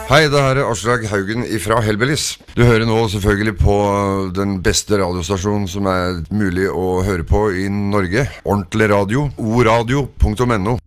Hei, det her Aslak Haugen fra Hellbillies. Du hører nå selvfølgelig på den beste radiostasjonen som mulig å høre på i Norge. Ordentlig radio. oradio.no